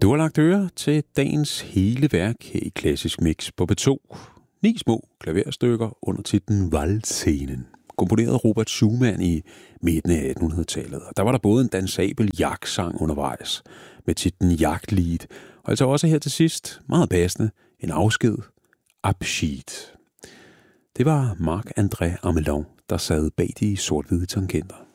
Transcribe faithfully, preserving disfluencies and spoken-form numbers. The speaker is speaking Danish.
Du har lagt øre til dagens hele værk her i Klassisk Mix på P to. Ni små klaverstykker under titlen Valdscenen, komponeret af Robert Schumann i midten af attenhundredetallet. Og der var der både en dansabel jagtsang undervejs med titlen Jagtlied, og altså også her til sidst, meget passende, en afsked, Abschied. Det var Marc-André Amelin, der sad bag de sort-hvide tangenter.